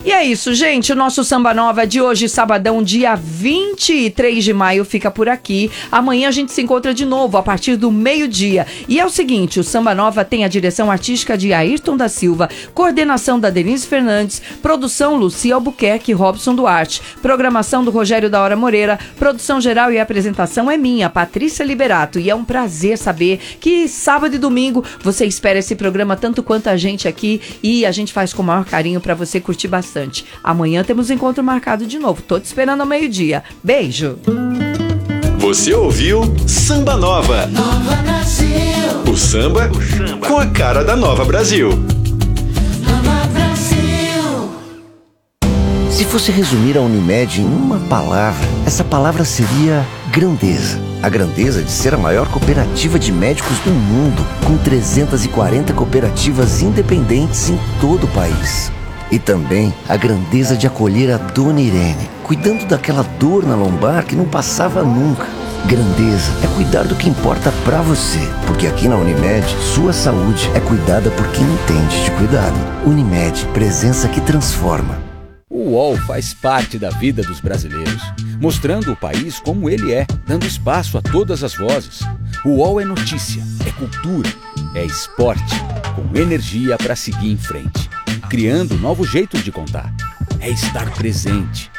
E é isso, gente. O nosso Samba Nova de hoje, sabadão, dia 23 de maio, fica por aqui. Amanhã a gente se encontra de novo, a partir do meio-dia. E é o seguinte, o Samba Nova tem a direção artística de Ayrton da Silva, coordenação da Denise Fernandes, produção Lucia Albuquerque e Robson Duarte, programação do Rogério da Hora Moreira, produção geral e apresentação é minha, Patrícia Liberato. E é um prazer saber que sábado e domingo você espera esse programa tanto quanto a gente aqui, e a gente faz com o maior carinho para você curtir bastante. Amanhã temos encontro marcado de novo. Tô te esperando ao meio-dia. Beijo! Você ouviu Samba Nova. Nova Brasil. O samba com a cara da Nova Brasil. Nova Brasil. Se fosse resumir a Unimed em uma palavra, essa palavra seria grandeza. A grandeza de ser a maior cooperativa de médicos do mundo, com 340 cooperativas independentes em todo o país. E também a grandeza de acolher a Dona Irene, cuidando daquela dor na lombar que não passava nunca. Grandeza é cuidar do que importa pra você, porque aqui na Unimed, sua saúde é cuidada por quem entende de cuidado. Unimed, presença que transforma. O UOL faz parte da vida dos brasileiros, mostrando o país como ele é, dando espaço a todas as vozes. O UOL é notícia, é cultura, é esporte, com energia para seguir em frente, criando novos jeitos de contar. É estar presente,